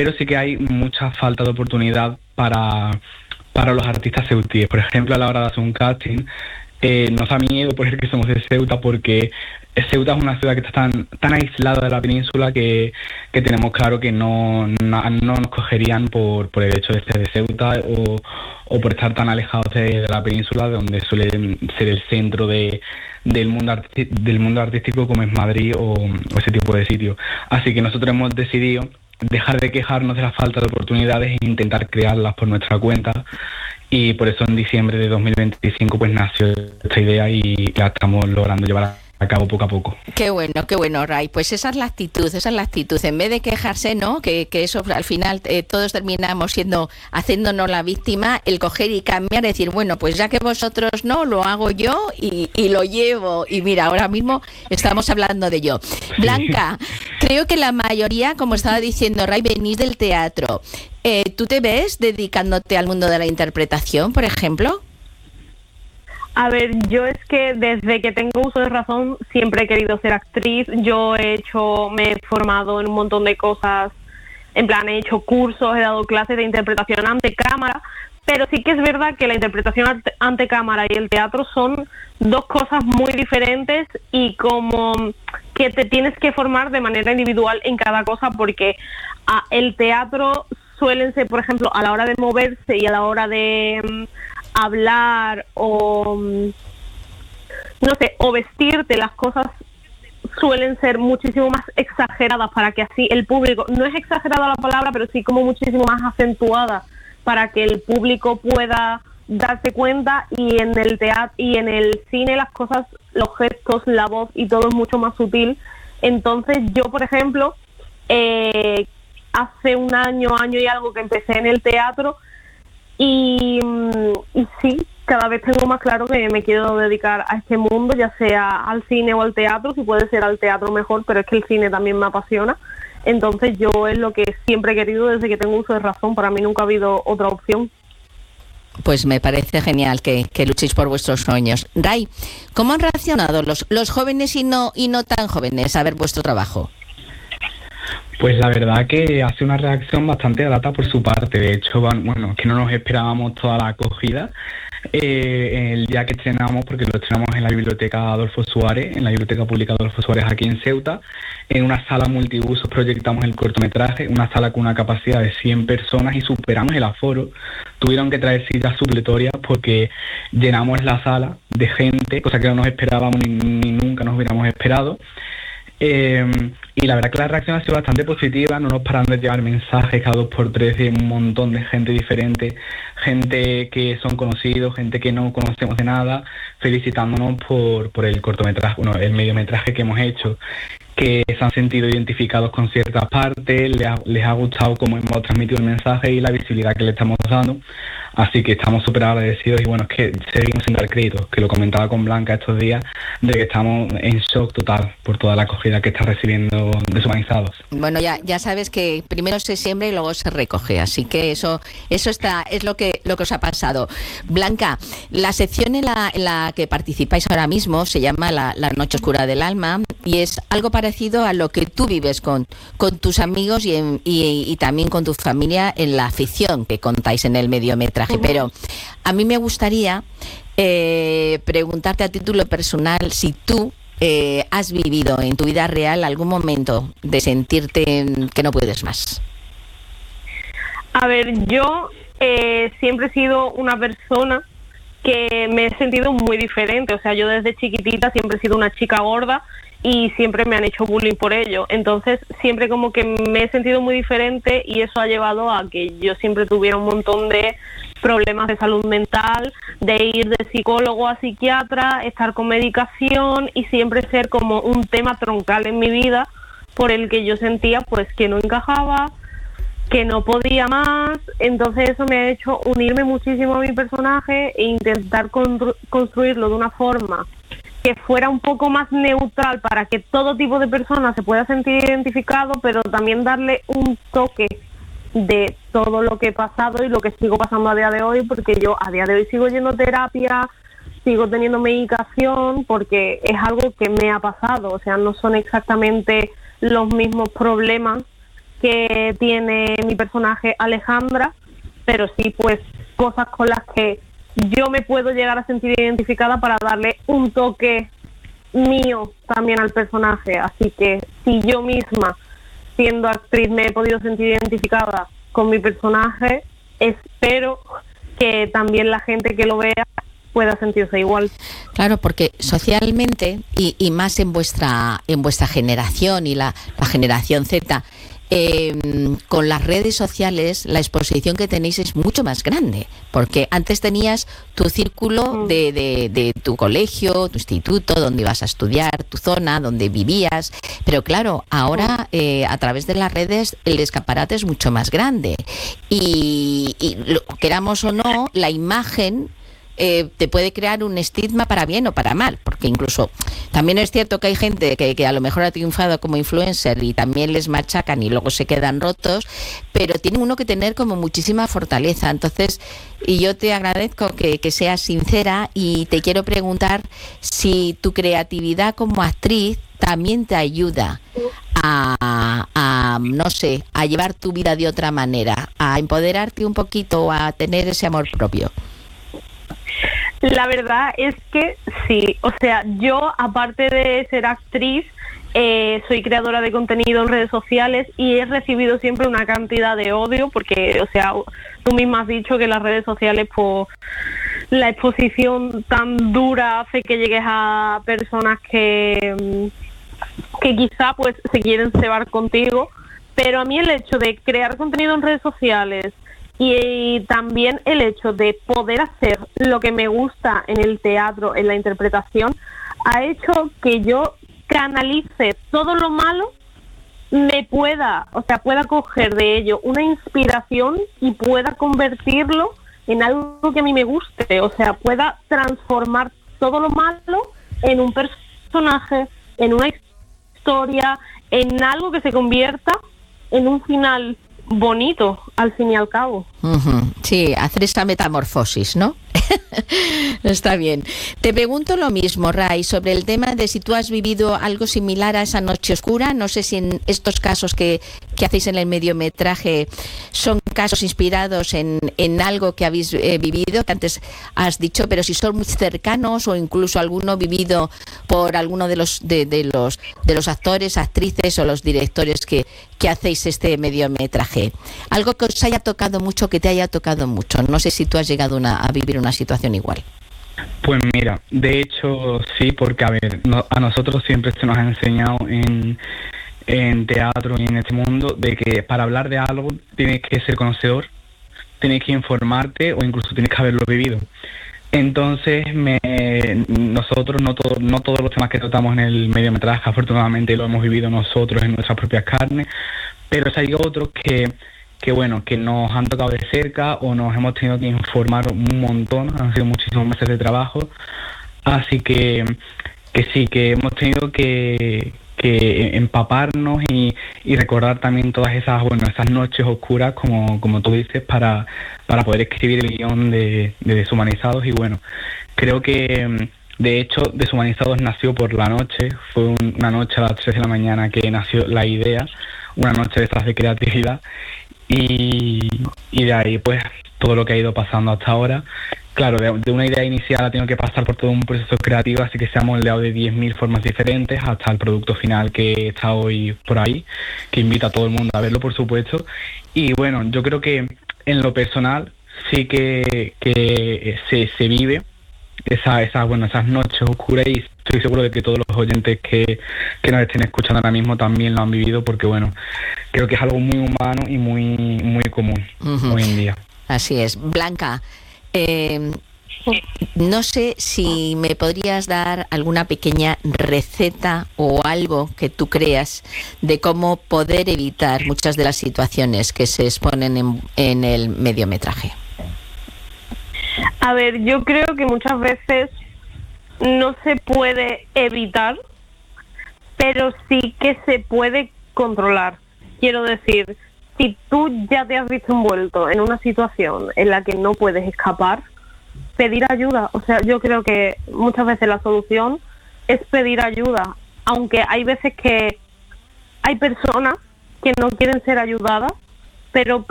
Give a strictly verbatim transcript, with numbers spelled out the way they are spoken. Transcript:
pero sí que hay mucha falta de oportunidad para, para los artistas ceutíes. Por ejemplo, a la hora de hacer un casting, eh, nos da miedo por el que somos de Ceuta, porque Ceuta es una ciudad que está tan, tan aislada de la península que, que tenemos claro que no, no, no nos cogerían por, por el hecho de ser de Ceuta o, o por estar tan alejados de, de la península, de donde suele ser el centro de, del, mundo arti- del mundo artístico, como es Madrid o, o ese tipo de sitios. Así que nosotros hemos decidido dejar de quejarnos de la falta de oportunidades e intentar crearlas por nuestra cuenta. Y por eso en diciembre de dos mil veinticinco pues nació esta idea y la estamos logrando llevar a cabo poco a poco. Qué bueno, qué bueno, Ray. Pues esa es la actitud, esa es la actitud. En vez de quejarse, ¿no? Que, que eso al final eh, todos terminamos siendo, haciéndonos la víctima, el coger y cambiar, decir, bueno, pues ya que vosotros no, lo hago yo y, y lo llevo. Y mira, ahora mismo estamos hablando de yo. Blanca, creo que la mayoría, como estaba diciendo Ray, venís del teatro. Eh, ¿Tú te ves dedicándote al mundo de la interpretación, por ejemplo? A ver, yo es que desde que tengo uso de razón siempre he querido ser actriz. Yo he hecho, me he formado en un montón de cosas, en plan he hecho cursos, he dado clases de interpretación ante cámara, pero sí que es verdad que la interpretación ante, ante cámara y el teatro son dos cosas muy diferentes y como que te tienes que formar de manera individual en cada cosa, porque ah, el teatro suelen ser, por ejemplo, a la hora de moverse y a la hora de um, hablar o, um, no sé, o vestirte, las cosas suelen ser muchísimo más exageradas para que así el público, no es exagerada la palabra, pero sí como muchísimo más acentuada para que el público pueda darse cuenta, y en el teatro y en el cine las cosas, los gestos, la voz y todo es mucho más sutil. Entonces yo, por ejemplo, eh, hace un año, año y algo que empecé en el teatro y, y sí, cada vez tengo más claro que me quiero dedicar a este mundo, ya sea al cine o al teatro, si puede ser al teatro mejor, pero es que el cine también me apasiona. Entonces yo es lo que siempre he querido desde que tengo uso de razón, para mí nunca ha habido otra opción. Pues me parece genial que, que luchéis por vuestros sueños. Ray, ¿cómo han reaccionado los, los jóvenes y no, y no tan jóvenes a ver vuestro trabajo? Pues la verdad que hace una reacción bastante grata por su parte. De hecho, bueno, que no nos esperábamos toda la acogida eh, el día que estrenamos, porque lo estrenamos en la biblioteca Adolfo Suárez, en la biblioteca pública Adolfo Suárez aquí en Ceuta. En una sala multiusos proyectamos el cortometraje, una sala con una capacidad de cien personas y superamos el aforo. Tuvieron que traer sillas supletorias porque llenamos la sala de gente, cosa que no nos esperábamos ni, ni nunca nos hubiéramos esperado. Eh, y la verdad que la reacción ha sido bastante positiva, no nos paran de llegar mensajes cada dos por tres de un montón de gente diferente, gente que son conocidos, gente que no conocemos de nada, felicitándonos por, por el cortometraje, bueno, el mediometraje que hemos hecho, que se han sentido identificados con ciertas partes, les ha, les ha gustado cómo hemos transmitido el mensaje y la visibilidad que le estamos dando. Así que estamos súper agradecidos y bueno, es que seguimos sin dar crédito, que lo comentaba con Blanca estos días, de que estamos en shock total por toda la acogida que está recibiendo Deshumanizados. Bueno, ya ya sabes que primero se siembra y luego se recoge, así que eso eso está es lo que lo que os ha pasado. Blanca, la sección en la, en la que participáis ahora mismo se llama la, la Noche Oscura del Alma y es algo parecido a lo que tú vives con, con tus amigos y, en, y, y también con tu familia en la ficción que contáis en el mediometraje. Pero a mí me gustaría eh, preguntarte a título personal si tú eh, has vivido en tu vida real algún momento de sentirte que no puedes más. A ver, yo eh, siempre he sido una persona que me he sentido muy diferente. O sea, yo desde chiquitita siempre he sido una chica gorda y siempre me han hecho bullying por ello. Entonces siempre como que me he sentido muy diferente y eso ha llevado a que yo siempre tuviera un montón de problemas de salud mental, de ir de psicólogo a psiquiatra, estar con medicación y siempre ser como un tema troncal en mi vida por el que yo sentía pues que no encajaba, que no podía más. Entonces eso me ha hecho unirme muchísimo a mi personaje e intentar constru- construirlo de una forma que fuera un poco más neutral para que todo tipo de personas se pueda sentir identificado, pero también darle un toque de todo lo que he pasado y lo que sigo pasando a día de hoy, porque yo a día de hoy sigo yendo a terapia, sigo teniendo medicación, porque es algo que me ha pasado. O sea, no son exactamente los mismos problemas que tiene mi personaje Alejandra, pero sí pues cosas con las que yo me puedo llegar a sentir identificada para darle un toque mío también al personaje. Así que si yo misma, siendo actriz, me he podido sentir identificada con mi personaje, espero que también la gente que lo vea pueda sentirse igual. Claro, porque socialmente y, y más en vuestra en vuestra generación y la, la generación Z, eh, con las redes sociales la exposición que tenéis es mucho más grande, porque antes tenías tu círculo de, de, de tu colegio, tu instituto, donde ibas a estudiar, tu zona, donde vivías, pero claro, ahora eh, a través de las redes el escaparate es mucho más grande y, y lo, queramos o no, la imagen Eh, te puede crear un estigma para bien o para mal, porque incluso también es cierto que hay gente que, que a lo mejor ha triunfado como influencer y también les machacan y luego se quedan rotos, pero tiene uno que tener como muchísima fortaleza. Entonces, y yo te agradezco que, que seas sincera y te quiero preguntar si tu creatividad como actriz también te ayuda a, a, no sé, a llevar tu vida de otra manera, a empoderarte un poquito, a tener ese amor propio. La verdad es que sí, o sea, yo aparte de ser actriz, eh, soy creadora de contenido en redes sociales y he recibido siempre una cantidad de odio porque, o sea, tú misma has dicho que las redes sociales, pues, la exposición tan dura hace que llegues a personas que, que quizá pues se quieren cebar contigo, pero a mí el hecho de crear contenido en redes sociales y también el hecho de poder hacer lo que me gusta en el teatro, en la interpretación, ha hecho que yo canalice todo lo malo, me pueda, o sea, pueda coger de ello una inspiración y pueda convertirlo en algo que a mí me guste, o sea, pueda transformar todo lo malo en un personaje, en una historia, en algo que se convierta en un final bonito, al fin y al cabo. Uh-huh. Sí, hacer esa metamorfosis, ¿no? Está bien. Te pregunto lo mismo, Ray, sobre el tema de si tú has vivido algo similar a esa noche oscura. No sé si en estos casos que, que hacéis en el mediometraje son casos inspirados en, en algo que habéis eh, vivido, que antes has dicho, pero si son muy cercanos o incluso alguno vivido por alguno de los de, de los de los actores, actrices o los directores que, que hacéis este mediometraje. Algo que os haya tocado mucho, que te haya tocado mucho. No sé si tú has llegado una, a vivir una situación igual. Pues mira, de hecho sí, porque a ver, no, a nosotros siempre se nos ha enseñado en, en teatro y en este mundo de que para hablar de algo tienes que ser conocedor, tienes que informarte o incluso tienes que haberlo vivido. Entonces me, nosotros no, todo, no todos los temas que tratamos en el mediometraje afortunadamente lo hemos vivido nosotros en nuestras propias carnes, pero hay otros que que bueno, que nos han tocado de cerca o nos hemos tenido que informar un montón, han sido muchísimos meses de trabajo, así que, que sí, que hemos tenido que, que empaparnos y, y recordar también todas esas, bueno, esas noches oscuras, como, como tú dices, para, para poder escribir el guión de, de Deshumanizados. Y bueno, creo que de hecho Deshumanizados nació por la noche, fue un, una noche a las tres de la mañana que nació la idea, una noche de estas de creatividad. Y, y de ahí pues todo lo que ha ido pasando hasta ahora. Claro, de, de una idea inicial ha tenido que pasar por todo un proceso creativo, así que se ha moldeado de diez mil formas diferentes hasta el producto final que está hoy por ahí, que invita a todo el mundo a verlo, por supuesto. Y bueno, yo creo que en lo personal sí que, que se, se vive esa, esa, bueno, esas noches oscuras, y estoy seguro de que todos los oyentes que, que nos estén escuchando ahora mismo también lo han vivido, porque bueno, creo que es algo muy humano y muy, muy común uh-huh. hoy en día. Así es. Blanca, eh, no sé si me podrías dar alguna pequeña receta o algo que tú creas de cómo poder evitar muchas de las situaciones que se exponen en, en el mediometraje. A ver, yo creo que muchas veces no se puede evitar, pero sí que se puede controlar. Quiero decir, si tú ya te has visto envuelto en una situación en la que no puedes escapar, pedir ayuda. O sea, yo creo que muchas veces la solución es pedir ayuda, aunque hay veces que hay personas que no quieren ser ayudadas, pero